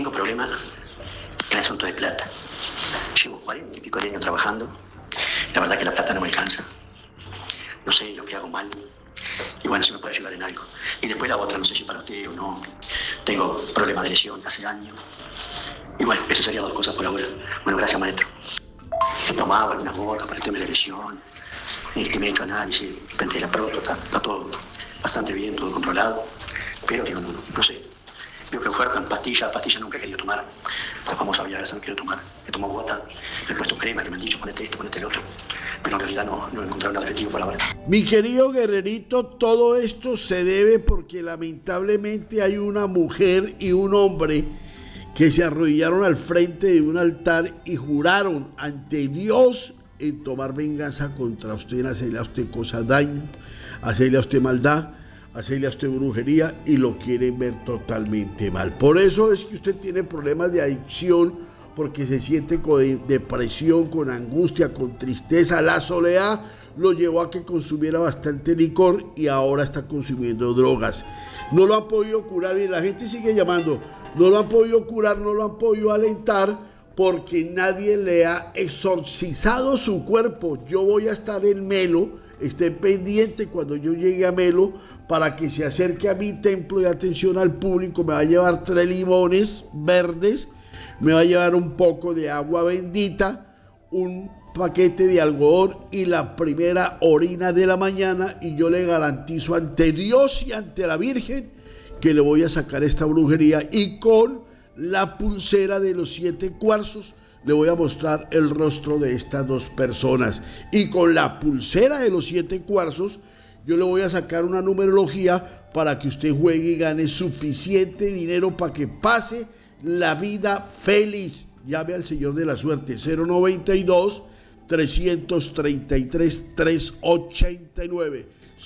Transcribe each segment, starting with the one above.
tengo problema en asunto de plata. Llevo 40 y pico de años trabajando. La verdad que la plata no me alcanza. No sé lo que hago mal. Y bueno, si me puede ayudar en algo. Y después la otra, no sé si para usted o no. Tengo problemas de lesión hace años. Y bueno, eso serían 2 cosas por ahora. Bueno, gracias, maestro. He tomado algunas gotas para el tema de la lesión. Me he hecho análisis, frente a la próstata. Está todo bastante bien, todo controlado. Pero digo, no sé. Veo que jugar con pastillas nunca he querido tomar. La famosa Viagra no quiero tomar. He tomado gota, he puesto crema que me han dicho, ponete esto, ponete el otro. Pero en realidad no he encontrado nada efectivo por ahora. Mi querido guerrerito, todo esto se debe porque lamentablemente hay una mujer y un hombre que se arrodillaron al frente de un altar y juraron ante Dios en tomar venganza contra usted, en hacerle a usted cosas daño, hacerle a usted maldad, hacerle a usted brujería, y lo quieren ver totalmente mal. Por eso es que usted tiene problemas de adicción, porque se siente con depresión, con angustia, con tristeza. La soledad lo llevó a que consumiera bastante licor y ahora está consumiendo drogas. No lo han podido curar bien, la gente sigue llamando, no lo han podido curar, no lo han podido alentar, porque nadie le ha exorcizado su cuerpo. Yo voy a estar en Melo, esté pendiente cuando yo llegue a Melo, para que se acerque a mi templo de atención al público. Me va a llevar 3 limones verdes, me va a llevar un poco de agua bendita, un paquete de algodón y la primera orina de la mañana, y yo le garantizo ante Dios y ante la Virgen que le voy a sacar esta brujería, y con la pulsera de los 7 cuarzos le voy a mostrar el rostro de estas 2 personas, y con la pulsera de los 7 cuarzos yo le voy a sacar una numerología para que usted juegue y gane suficiente dinero para que pase la vida feliz. Llame al Señor de la Suerte, 092-333-389,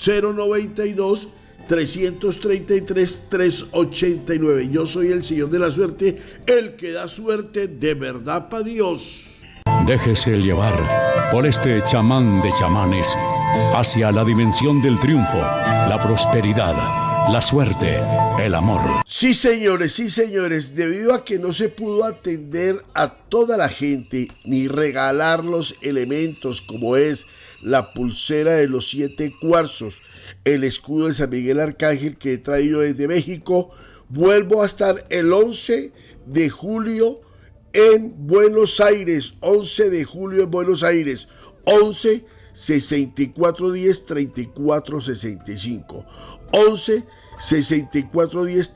092-333-389. Yo soy el Señor de la Suerte, el que da suerte de verdad para Dios. Déjese llevar por este chamán de chamanes hacia la dimensión del triunfo, la prosperidad, la suerte, el amor. Sí, señores, debido a que no se pudo atender a toda la gente ni regalar los elementos como es la pulsera de los 7 cuarzos, el escudo de San Miguel Arcángel que he traído desde México, vuelvo a estar el 11 de julio en Buenos Aires, 11 de julio en Buenos Aires, 11 6410 3465, 11 6410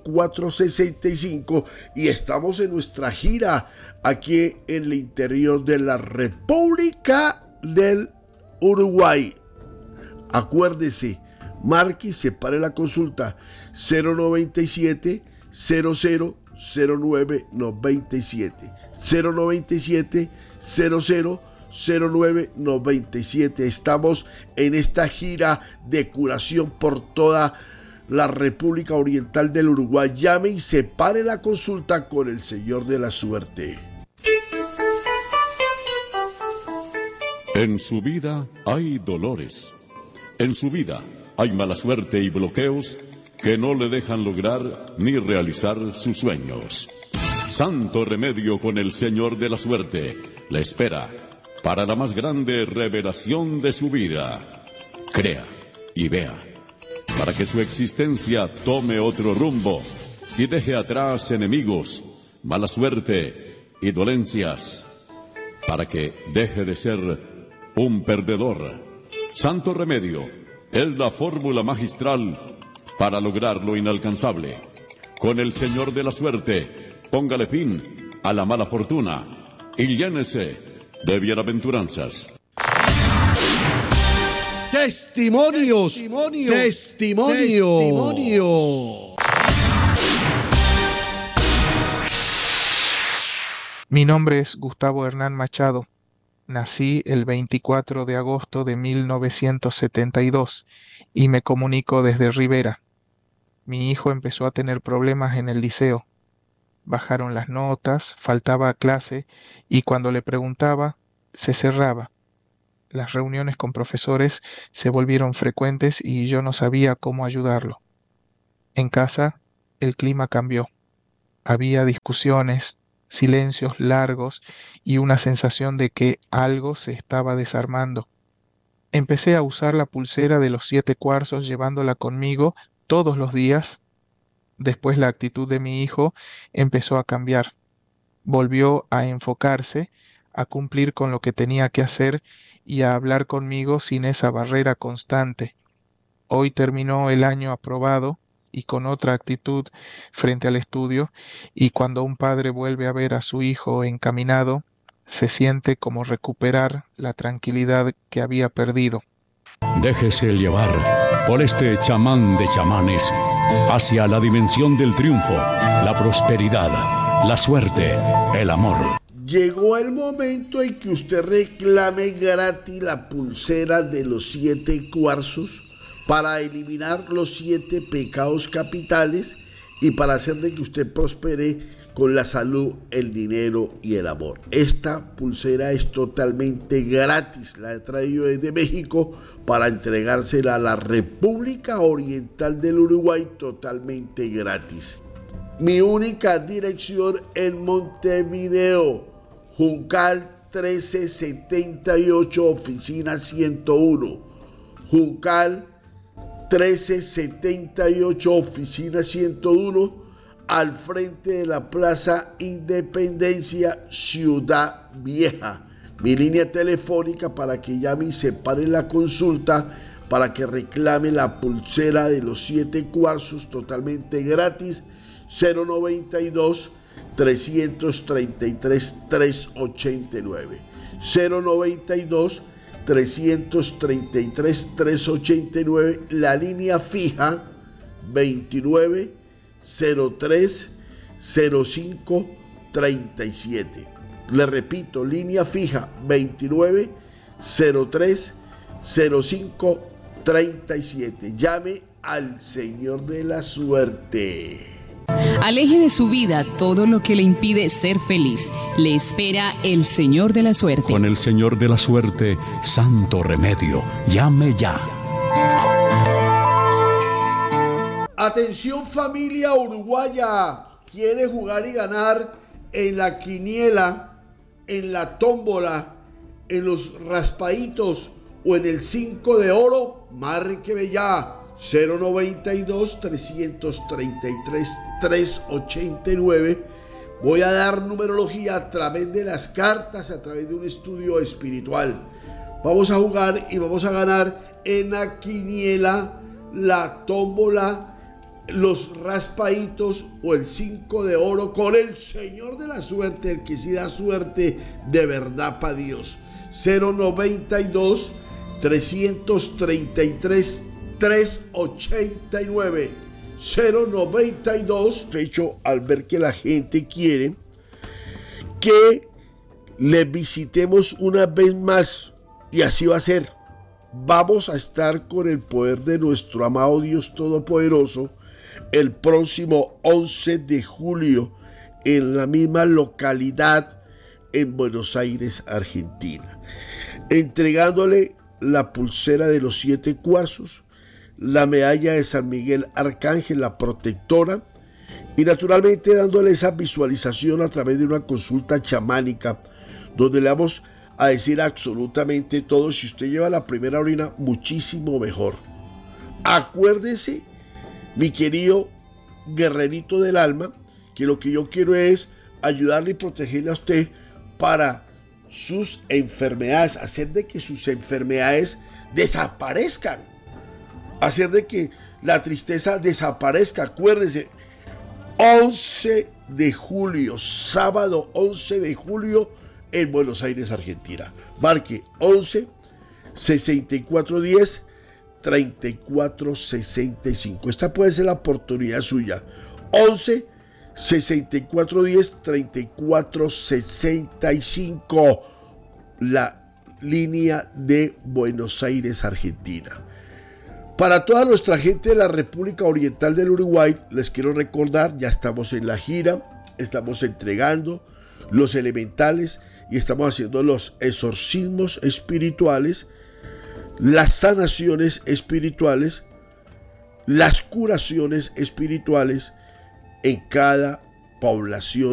3465, y estamos en nuestra gira aquí en el interior de la República del Uruguay. Acuérdese, marque y separe la consulta 097 00 0997, 097 00 0997. Estamos en esta gira de curación por toda la República Oriental del Uruguay. Llame y separe la consulta con el Señor de la Suerte. En su vida hay dolores. En su vida hay mala suerte y bloqueos que no le dejan lograr ni realizar sus sueños. Santo remedio con el Señor de la Suerte le espera para la más grande revelación de su vida. Crea y vea, para que su existencia tome otro rumbo y deje atrás enemigos, mala suerte y dolencias, para que deje de ser un perdedor. Santo remedio es la fórmula magistral para lograr lo inalcanzable. Con el Señor de la Suerte, póngale fin a la mala fortuna y llénese de bienaventuranzas. Testimonios. Mi nombre es Gustavo Hernán Machado. Nací el 24 de agosto de 1972 y me comunico desde Rivera. Mi hijo empezó a tener problemas en el liceo. Bajaron las notas, faltaba a clase y cuando le preguntaba, se cerraba. Las reuniones con profesores se volvieron frecuentes y yo no sabía cómo ayudarlo. En casa, el clima cambió. Había discusiones, silencios largos y una sensación de que algo se estaba desarmando. Empecé a usar la pulsera de los 7 cuarzos llevándola conmigo todos los días. Después la actitud de mi hijo empezó a cambiar. Volvió a enfocarse, a cumplir con lo que tenía que hacer y a hablar conmigo sin esa barrera constante. Hoy terminó el año aprobado y con otra actitud frente al estudio, y cuando un padre vuelve a ver a su hijo encaminado, se siente como recuperar la tranquilidad que había perdido. Déjese llevar por este chamán de chamanes hacia la dimensión del triunfo, la prosperidad, la suerte, el amor. Llegó el momento en que usted reclame gratis la pulsera de los 7 cuarzos para eliminar los 7 pecados capitales y para hacer de que usted prospere con la salud, el dinero y el amor. Esta pulsera es totalmente gratis, la he traído desde México para entregársela a la República Oriental del Uruguay totalmente gratis. Mi única dirección en Montevideo, Juncal 1378, oficina 101. Juncal 1378, oficina 101, al frente de la Plaza Independencia, Ciudad Vieja. Mi línea telefónica para que llame y separe la consulta, para que reclame la pulsera de los 7 cuarzos totalmente gratis, 092 333 389. 092 333 389, la línea fija 29 03 05 37. Le repito, línea fija 29 03 05 37. Llame al Señor de la Suerte. Aleje de su vida todo lo que le impide ser feliz. Le espera el Señor de la Suerte. Con el Señor de la Suerte, santo remedio. Llame ya. Atención, familia uruguaya. ¿Quiere jugar y ganar en la quiniela, en la tómbola, en los raspaditos o en el 5 de oro? Márqueme ya. 092 333 389. Voy a dar numerología a través de las cartas, a través de un estudio espiritual. Vamos a jugar y vamos a ganar en la quiniela, la tómbola, los raspaditos o el 5 de oro con el Señor de la Suerte, el que sí da suerte de verdad para Dios. 092 333 389. 092. Fecho al ver que la gente quiere que le visitemos una vez más, y así va a ser. Vamos a estar con el poder de nuestro amado Dios Todopoderoso el próximo 11 de julio en la misma localidad en Buenos Aires, Argentina, entregándole la pulsera de los 7 cuarzos, la medalla de San Miguel Arcángel, la protectora, y naturalmente dándole esa visualización a través de una consulta chamánica donde le vamos a decir absolutamente todo. Si usted lleva la primera orina, muchísimo mejor. Acuérdese, mi querido guerrerito del alma, que lo que yo quiero es ayudarle y protegerle a usted para sus enfermedades, hacer de que sus enfermedades desaparezcan, hacer de que la tristeza desaparezca. Acuérdese, 11 de julio, sábado 11 de julio en Buenos Aires, Argentina. Marque 11 6410 3465. Esta puede ser la oportunidad suya. 11 6410 3465. La línea de Buenos Aires, Argentina. Para toda nuestra gente de la República Oriental del Uruguay, les quiero recordar, ya estamos en la gira, estamos entregando los elementales y estamos haciendo los exorcismos espirituales, las sanaciones espirituales, las curaciones espirituales en cada población